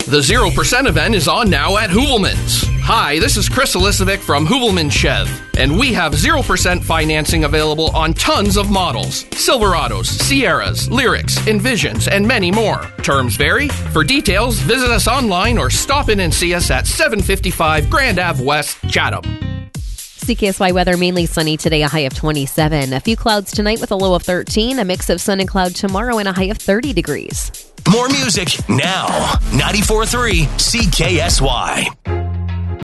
The 0% event is on now at Hoovelman's. Hi, this is Chris Elisovic from Hoovelman Chev, and we have 0% financing available on tons of models. Silverados, Sierras, Lyrics, Envisions, and many more. Terms vary. For details, visit us online or stop in and see us at 755 Grand Ave West, Chatham. CKSY weather, mainly sunny today, a high of 27. A few clouds tonight with a low of 13. A mix of sun and cloud tomorrow and a high of 30 degrees. More music now. 94.3 CKSY.